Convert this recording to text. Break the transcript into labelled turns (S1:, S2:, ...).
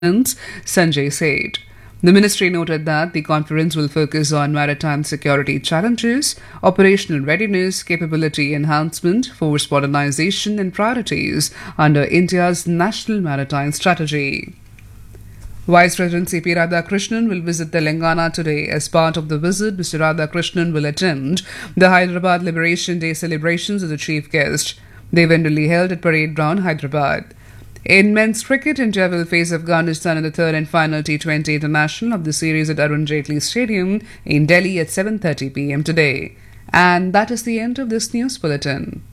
S1: Sanjay said. The ministry noted that the conference will focus on maritime security challenges, operational readiness, capability enhancement, force modernization, and priorities under India's national maritime strategy. Vice President C.P. Radhakrishnan will visit Telangana today. As part of the visit, Mr. Radhakrishnan will attend the Hyderabad Liberation Day celebrations as a chief guest. They were newly held at Parade Ground, Hyderabad. In men's cricket, India will face Afghanistan in the third and final T20 International of the series at Arun Jaitley Stadium in Delhi at 7:30 p.m. today. And that is the end of this news bulletin.